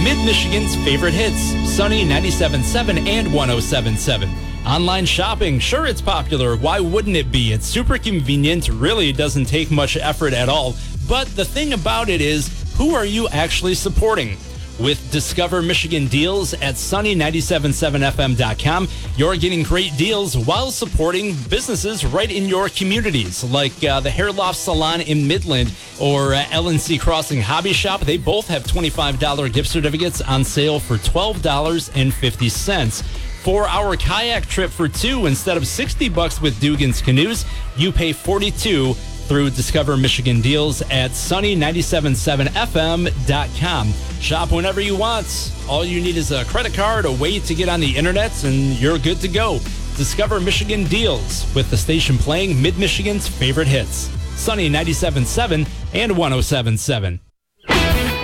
Mid-Michigan's favorite hits, Sunny 97.7 and 107.7. Online shopping, sure it's popular. Why wouldn't it be? It's super convenient, really doesn't take much effort at all. But the thing about it is, who are you actually supporting? With Discover Michigan deals at sunny977fm.com, you're getting great deals while supporting businesses right in your communities, like the Hair Loft Salon in Midland or LNC Crossing Hobby Shop. They both have $25 gift certificates on sale for $12.50. For our kayak trip for two, instead of $60 with Dugan's Canoes, you pay $42 through Discover Michigan deals at sunny977fm.com. Shop whenever you want. All you need is a credit card, a way to get on the internet, and you're good to go. Discover Michigan deals with the station playing Mid-Michigan's favorite hits, Sunny 97.7 and 107.7.